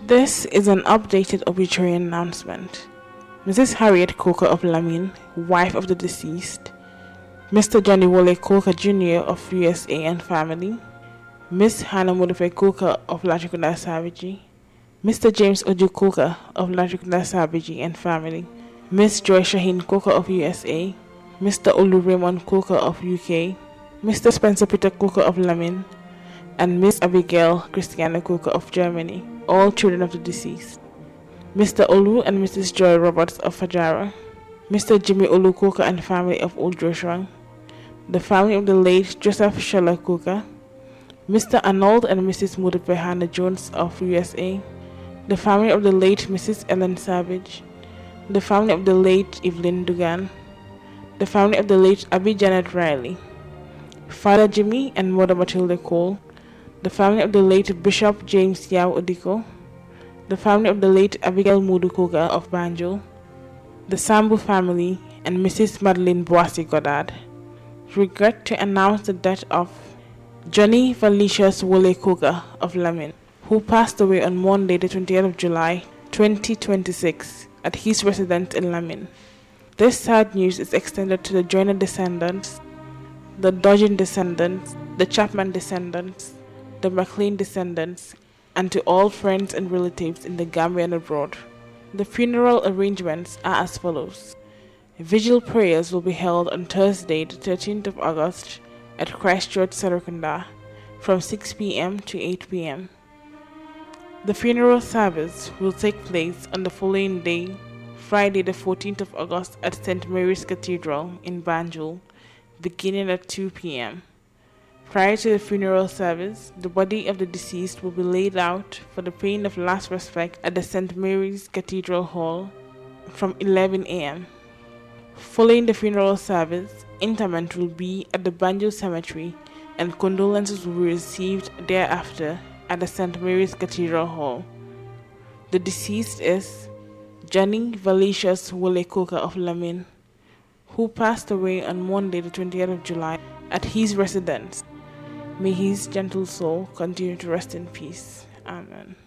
This is an updated obituary announcement. Mrs. Harriet Coker of Lamin, wife of the deceased. Mr. Johnny Wole Coker Jr. of USA and family. Miss Hannah Modife Coker of Latrikunda Savage. Mr. James Oju Coker of Latrikunda Savage and family. Miss Joy Shaheen Coker of USA. Mr. Olu Raymond Coker of UK. Mr. Spencer Peter Coker of Lamin. And Miss Abigail Christiana Coker of Germany, all children of the deceased. Mr. Olu and Mrs. Joy Roberts of Fajara. Mr. Jimmy Olu Coker and family of Old Joshua. The family of the late Joseph Sheller Coker. Mr. Arnold and Mrs. Modipe Hannah Jones of USA. The family of the late Mrs. Ellen Savage. The family of the late Evelyn Dugan. The family of the late Abby Janet Riley. Father Jimmy and Mother Matilda Cole. The family of the late Bishop James Yao Odiko. The family of the late Abigail Mudu Coker of Banjul. The Sambu family and Mrs. Madeline Boissy Goddard. Regret to announce the death of Johnny Valicious Wole Coker of Lamin, who passed away on Monday the 20th of July 2026 at his residence in Lamin. This sad news is extended to the Joyner descendants, the Dodgen descendants, the Chapman descendants, the McLean descendants, and to all friends and relatives in the Gambia and abroad. The funeral arrangements are as follows. Vigil prayers will be held on Thursday, the 13th of August at Christchurch, Serekunda, from 6 p.m. to 8 p.m. The funeral service will take place on the following day, Friday, the 14th of August at St. Mary's Cathedral in Banjul, beginning at 2 p.m. Prior to the funeral service, the body of the deceased will be laid out for the paying of last respect at the St. Mary's Cathedral Hall from 11 a.m. Following the funeral service, interment will be at the Banjul Cemetery and condolences will be received thereafter at the St. Mary's Cathedral Hall. The deceased is Johnny Valicious Wole Coker of Lamin, who passed away on Monday the 20th of July at his residence. May his gentle soul continue to rest in peace. Amen.